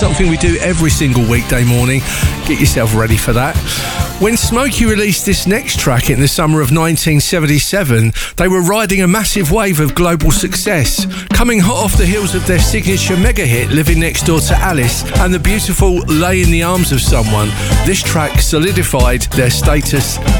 something we do every single weekday morning. Get yourself ready for that. When Smokey released this next track in the summer of 1977, they were riding a massive wave of global success, coming hot off the heels of their signature mega hit Living Next Door to Alice and the beautiful Lay in the Arms of Someone. This track solidified their status